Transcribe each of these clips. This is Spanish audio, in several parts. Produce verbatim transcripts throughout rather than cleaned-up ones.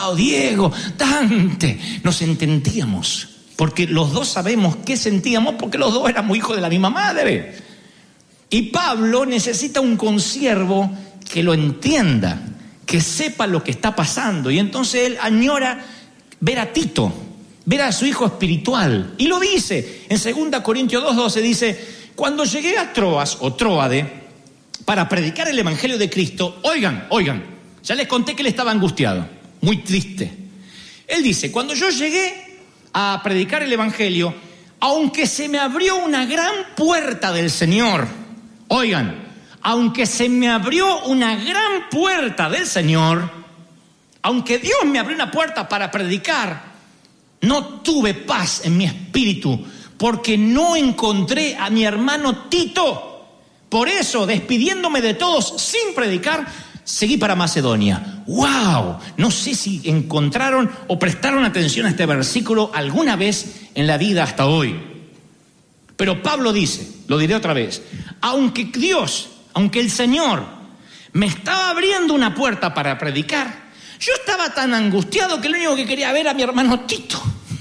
wow, Diego, Dante. Nos entendíamos, porque los dos sabemos qué sentíamos, porque los dos éramos hijos de la misma madre. Y Pablo necesita un consiervo que lo entienda, que sepa lo que está pasando. Y entonces él añora ver a Tito, ver a su hijo espiritual. Y lo dice en segunda Corintios dos doce, dice: cuando llegué a Troas o Tróade para predicar el evangelio de Cristo, oigan, oigan, ya les conté que él estaba angustiado, muy triste. Él dice: cuando yo llegué a predicar el evangelio, aunque se me abrió una gran puerta del Señor, oigan, aunque se me abrió una gran puerta del Señor, aunque Dios me abrió una puerta para predicar, no tuve paz en mi espíritu, porque no encontré a mi hermano Tito. Por eso, despidiéndome de todos sin predicar, seguí para Macedonia. ¡Wow! No sé si encontraron o prestaron atención a este versículo alguna vez en la vida hasta hoy. Pero Pablo dice, lo diré otra vez, aunque Dios, aunque el Señor me estaba abriendo una puerta para predicar, yo estaba tan angustiado que lo único que quería ver a mi hermano Tito.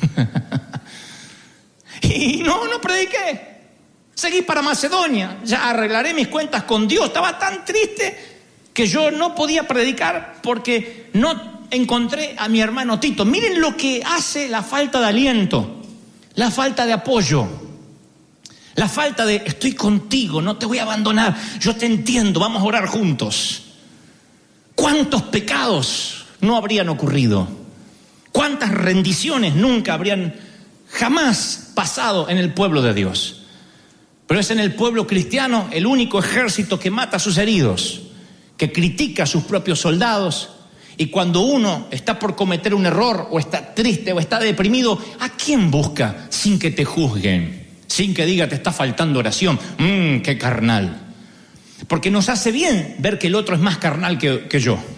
Y no, no prediqué. Seguí para Macedonia, ya arreglaré mis cuentas con Dios. Estaba tan triste que yo no podía predicar porque no encontré a mi hermano Tito. Miren lo que hace la falta de aliento, la falta de apoyo, la falta de estoy contigo, no te voy a abandonar, yo te entiendo, vamos a orar juntos. ¿Cuántos pecados no habrían ocurrido? ¿Cuántas rendiciones nunca habrían jamás pasado en el pueblo de Dios? Pero es en el pueblo cristiano el único ejército que mata a sus heridos, que critica a sus propios soldados. Y cuando uno está por cometer un error, o está triste, o está deprimido, ¿a quién busca sin que te juzguen? Sin que diga te está faltando oración. Mmm, qué carnal. Porque nos hace bien ver que el otro es más carnal que, que yo.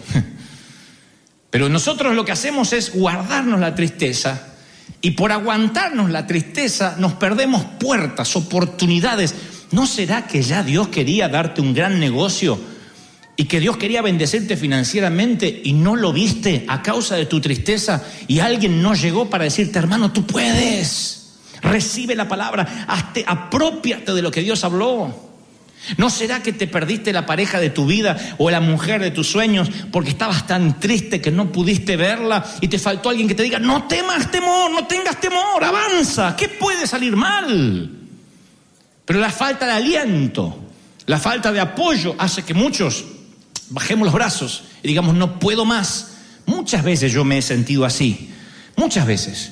Pero nosotros lo que hacemos es guardarnos la tristeza, y por aguantarnos la tristeza nos perdemos puertas, oportunidades. ¿No será que ya Dios quería darte un gran negocio y que Dios quería bendecirte financieramente y no lo viste a causa de tu tristeza, y alguien no llegó para decirte: hermano, tú puedes, recibe la palabra, hazte, apropiate de lo que Dios habló? ¿No será que te perdiste la pareja de tu vida o la mujer de tus sueños porque estabas tan triste que no pudiste verla y te faltó alguien que te diga: no temas temor, no tengas temor, avanza, ¿qué puede salir mal? Pero la falta de aliento, la falta de apoyo hace que muchos bajemos los brazos y digamos: no puedo más. Muchas veces yo me he sentido así, muchas veces.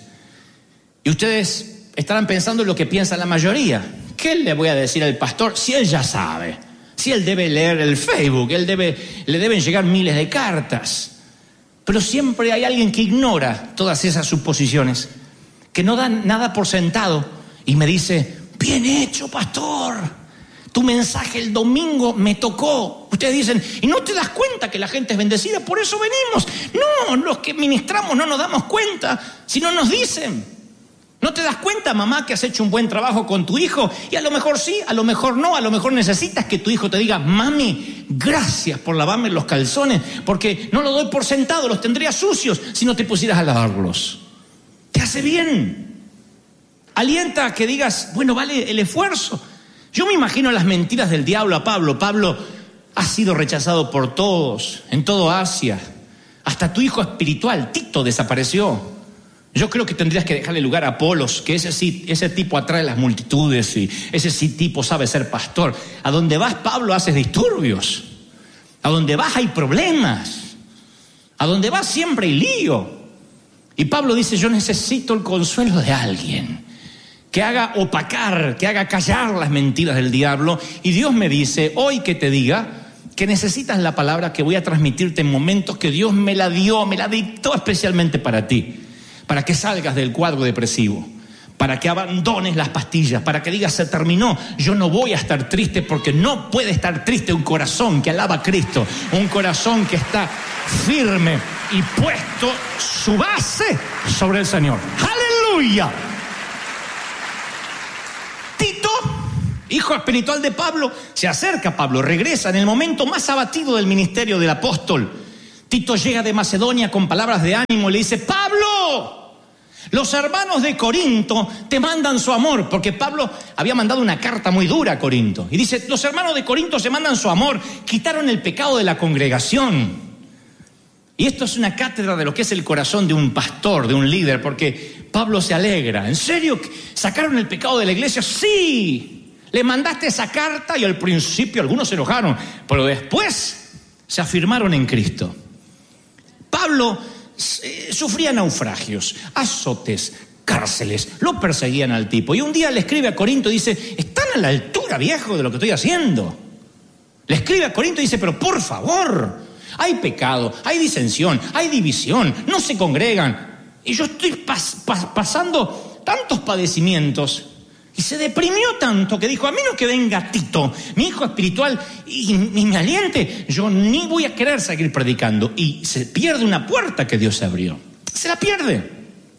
Y ustedes estarán pensando en lo que piensa la mayoría. ¿Qué le voy a decir al pastor si él ya sabe? Si él debe leer el Facebook, él debe, le deben llegar miles de cartas. Pero siempre hay alguien que ignora todas esas suposiciones, que no dan nada por sentado y me dice: bien hecho, pastor, tu mensaje el domingo me tocó. Ustedes dicen: ¿y no te das cuenta que la gente es bendecida? Por eso venimos. No, los que ministramos no nos damos cuenta si no nos dicen. ¿No te das cuenta, mamá, que has hecho un buen trabajo con tu hijo? Y a lo mejor sí, a lo mejor no, a lo mejor necesitas que tu hijo te diga: mami, gracias por lavarme los calzones, porque no lo doy por sentado, los tendría sucios si no te pusieras a lavarlos. Te hace bien. Alienta a que digas: bueno, vale el esfuerzo. Yo me imagino las mentiras del diablo a Pablo. Pablo ha sido rechazado por todos, en todo Asia. Hasta tu hijo espiritual, Tito, desapareció. Yo creo que tendrías que dejarle lugar a Apolos, que ese sí, ese tipo atrae las multitudes y ese sí tipo sabe ser pastor. A donde vas, Pablo, haces disturbios. A donde vas hay problemas. A donde vas siempre hay lío. Y Pablo dice: yo necesito el consuelo de alguien que haga opacar, que haga callar las mentiras del diablo. Y Dios me dice hoy que te diga que necesitas la palabra que voy a transmitirte en momentos que Dios me la dio, me la dictó especialmente para ti. Para que salgas del cuadro depresivo, para que abandones las pastillas, para que digas: se terminó, yo no voy a estar triste, porque no puede estar triste un corazón que alaba a Cristo, un corazón que está firme y puesto su base sobre el Señor. ¡Aleluya! Tito, hijo espiritual de Pablo, se acerca a Pablo, regresa en el momento más abatido del ministerio del apóstol. Tito llega de Macedonia con palabras de ánimo y le dice: Pablo, los hermanos de Corinto te mandan su amor, porque Pablo había mandado una carta muy dura a Corinto. Y dice: los hermanos de Corinto se mandan su amor, quitaron el pecado de la congregación. Y esto es una cátedra de lo que es el corazón de un pastor, de un líder, porque Pablo se alegra. ¿En serio? ¿Sacaron el pecado de la iglesia? Sí. Le mandaste esa carta y al principio algunos se enojaron, pero después se afirmaron en Cristo. Pablo eh, sufría naufragios, azotes, cárceles, lo perseguían al tipo. Y un día le escribe a Corinto y dice: están a la altura, viejo, de lo que estoy haciendo. Le escribe a Corinto y dice: pero por favor, hay pecado, hay disensión, hay división, no se congregan. Y yo estoy pas, pas, pasando tantos padecimientos. Y se deprimió tanto que dijo: a mí no que venga Tito, mi hijo espiritual, y, y me aliente, yo ni voy a querer seguir predicando. Y se pierde una puerta que Dios abrió. Se la pierde.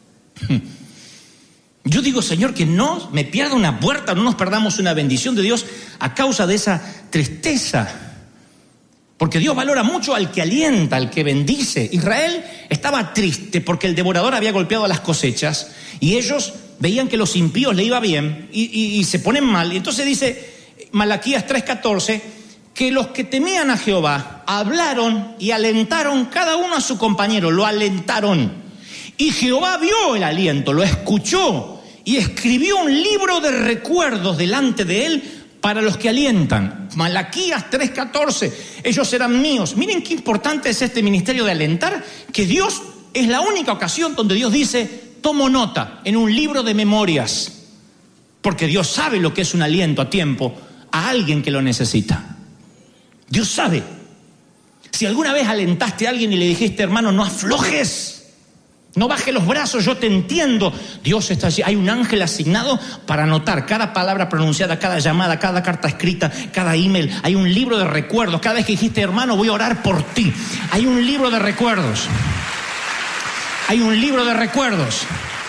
Yo digo: Señor, que no me pierda una puerta, no nos perdamos una bendición de Dios a causa de esa tristeza. Porque Dios valora mucho al que alienta, al que bendice. Israel estaba triste porque el devorador había golpeado las cosechas y ellos veían que los impíos le iba bien y, y, y se ponen mal. Y entonces dice Malaquías tres catorce que los que temían a Jehová hablaron y alentaron cada uno a su compañero, lo alentaron. Y Jehová vio el aliento, lo escuchó y escribió un libro de recuerdos delante de él para los que alientan. Malaquías tres catorce, ellos eran míos. Miren qué importante es este ministerio de alentar, que Dios es la única ocasión donde Dios dice: tomo nota en un libro de memorias, porque Dios sabe lo que es un aliento a tiempo a alguien que lo necesita. Dios sabe. Si alguna vez alentaste a alguien y le dijiste: hermano, no aflojes, no bajes los brazos, yo te entiendo, Dios está allí. Hay un ángel asignado para anotar cada palabra pronunciada, cada llamada, cada carta escrita, cada email. Hay un libro de recuerdos. Cada vez que dijiste: hermano, voy a orar por ti, hay un libro de recuerdos. Hay un libro de recuerdos.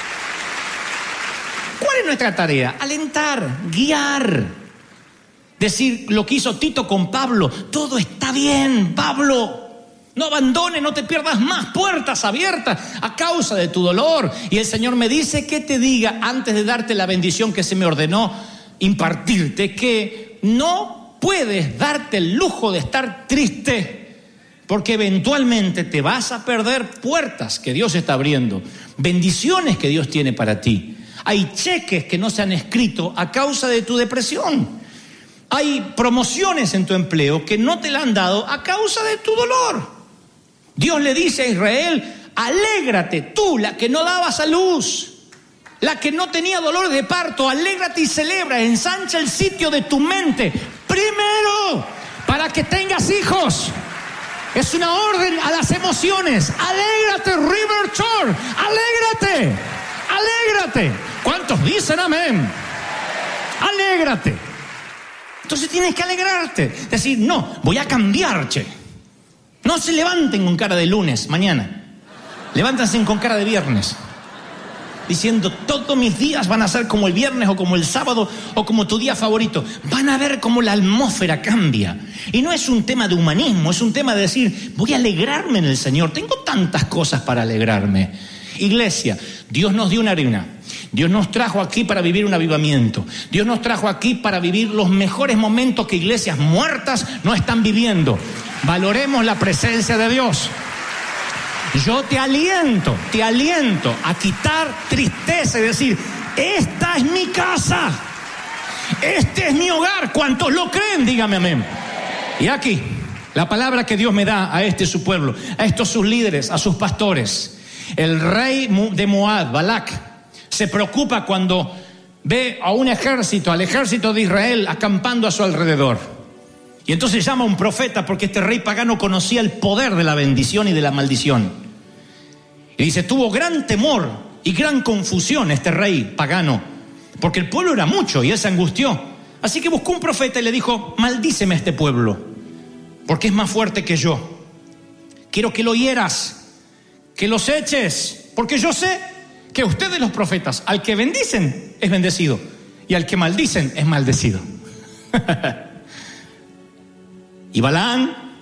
¿Cuál es nuestra tarea? Alentar, guiar. Decir lo que hizo Tito con Pablo: todo está bien, Pablo. No abandones, no te pierdas más puertas abiertas a causa de tu dolor. Y el Señor me dice que te diga, antes de darte la bendición que se me ordenó impartirte, que no puedes darte el lujo de estar triste, porque eventualmente te vas a perder puertas que Dios está abriendo, bendiciones que Dios tiene para ti. Hay cheques que no se han escrito a causa de tu depresión. Hay promociones en tu empleo que no te la han dado a causa de tu dolor. Dios le dice a Israel: alégrate tú, la que no dabas a luz, la que no tenía dolor de parto, alégrate y celebra, ensancha el sitio de tu mente primero para que tengas hijos. Es una orden a las emociones. Alégrate, River Church, alégrate, alégrate. ¿Cuántos dicen amén? Alégrate. Entonces tienes que alegrarte, decir: no, voy a cambiar, che. No se levanten con cara de lunes, mañana. Levántense con cara de viernes, diciendo: todos mis días van a ser como el viernes o como el sábado o como tu día favorito. Van a ver cómo la atmósfera cambia. Y no es un tema de humanismo, es un tema de decir: voy a alegrarme en el Señor. Tengo tantas cosas para alegrarme. Iglesia, Dios nos dio una arena. Dios nos trajo aquí para vivir un avivamiento. Dios nos trajo aquí para vivir los mejores momentos que iglesias muertas no están viviendo. Valoremos la presencia de Dios. Yo te aliento, te aliento a quitar tristeza y decir: esta es mi casa, este es mi hogar. ¿Cuántos lo creen? Dígame amén. Y aquí, la palabra que Dios me da a este su pueblo, a estos sus líderes, a sus pastores. El rey de Moab, Balac, se preocupa cuando ve a un ejército, al ejército de Israel acampando a su alrededor. Y entonces llama a un profeta, porque este rey pagano conocía el poder de la bendición y de la maldición. Y dice: tuvo gran temor y gran confusión este rey pagano, porque el pueblo era mucho y él se angustió. Así que buscó un profeta y le dijo: maldíceme a este pueblo, porque es más fuerte que yo. Quiero que lo hieras, que los eches, porque yo sé que ustedes, los profetas, al que bendicen es bendecido y al que maldicen es maldecido. Y Balaam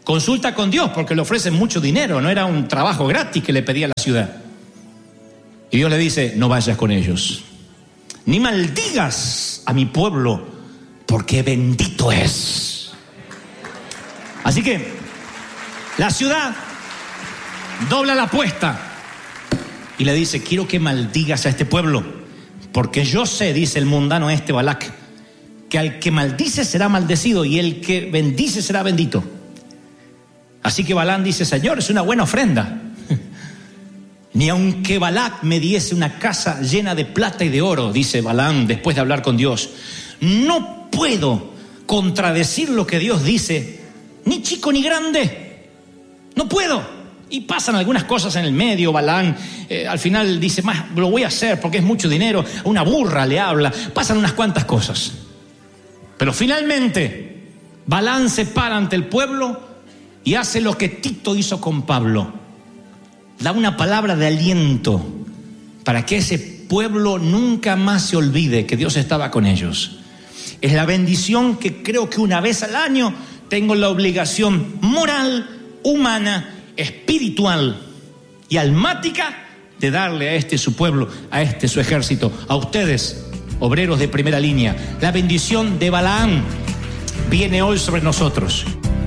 Consulta con Dios porque le ofrecen mucho dinero, no era un trabajo gratis que le pedía a la ciudad. Y Dios le dice, no vayas con ellos, ni maldigas a mi pueblo, porque bendito es. Así que la ciudad dobla la apuesta y le dice, quiero que maldigas a este pueblo, porque yo sé, dice el mundano este Balac, que al que maldice será maldecido y el que bendice será bendito. Así que Balaam dice, Señor, es una buena ofrenda. Ni aunque Balac me diese una casa llena de plata y de oro, dice Balaam después de hablar con Dios, no puedo contradecir lo que Dios dice, ni chico ni grande, no puedo. Y pasan algunas cosas en el medio. Balaam eh, al final dice, más lo voy a hacer porque es mucho dinero, a una burra le habla, pasan unas cuantas cosas. Pero finalmente Balaam se para ante el pueblo y hace lo que Tito hizo con Pablo. Da una palabra de aliento para que ese pueblo nunca más se olvide que Dios estaba con ellos. Es la bendición que creo que una vez al año tengo la obligación moral, humana, espiritual y almática de darle a este su pueblo, a este su ejército, a ustedes, obreros de primera línea. La bendición de Balaam viene hoy sobre nosotros.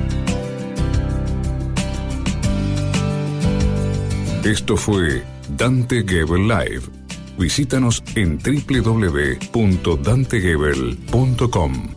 Esto fue Dante Gebel Live. Visítanos en doble u doble u doble u punto dante gebel punto com.